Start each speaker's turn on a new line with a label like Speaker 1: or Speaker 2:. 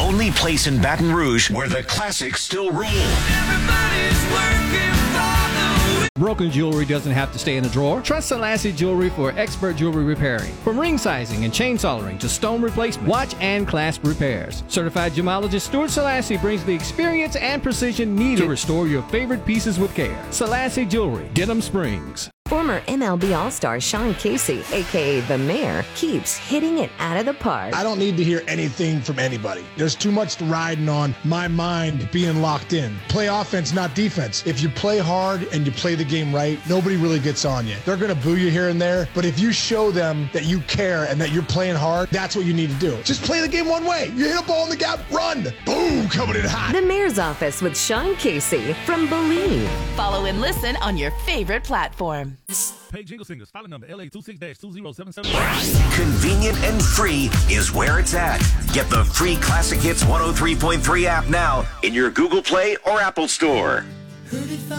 Speaker 1: only place in Baton Rouge where the classics still rule.
Speaker 2: Broken jewelry doesn't have to stay in a drawer. Trust Selassie Jewelry for expert jewelry repairing. From ring sizing and chain soldering to stone replacement, watch and clasp repairs. Certified gemologist Stuart Selassie brings the experience and precision needed to restore your favorite pieces with care. Selassie Jewelry, Denham Springs.
Speaker 3: Former MLB All-Star Sean Casey, a.k.a. The Mayor, keeps hitting it out of the park.
Speaker 4: I don't need to hear anything from anybody. There's too much riding on my mind being locked in. Play offense, not defense. If you play hard and you play the game right, nobody really gets on you. They're going to boo you here and there, but if you show them that you care and that you're playing hard, that's what you need to do. Just play the game one way. You hit a ball in the gap, run. Boom, coming in hot.
Speaker 3: The Mayor's Office with Sean Casey from Believe.
Speaker 5: Follow and listen on your favorite platform.
Speaker 6: Pay Jingle Singers, file number LA26-2077.
Speaker 1: Convenient and free is where it's at. Get the free Classic Hits 103.3 app now in your Google Play or Apple Store.